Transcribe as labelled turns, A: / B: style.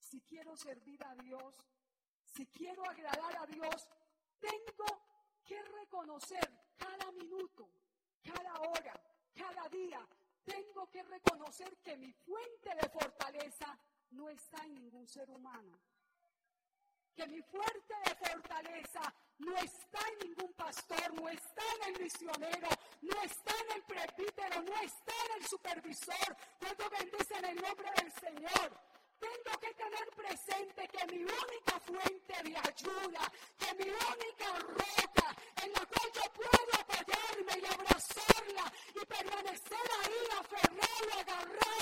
A: si quiero servir a Dios, si quiero agradar a Dios, tengo que reconocer cada minuto, cada hora, cada día, tengo que reconocer que mi fuente de fortaleza no está en ningún ser humano. Que mi fuente de fortaleza no está en ningún pastor, no está en el misionero, no está en el presbítero, no está en el supervisor. Cuando bendicen el nombre del Señor, tengo que tener presente que mi única fuente de ayuda, que mi única roca,